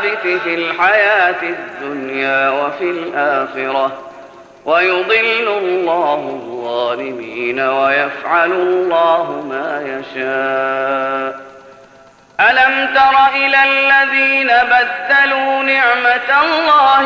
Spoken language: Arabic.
الثابت في الحياة الدنيا وفي الآخرة، ويضل الله الظالمين ويفعل الله ما يشاء. ألم تر إلى الذين بدلوا نعمة الله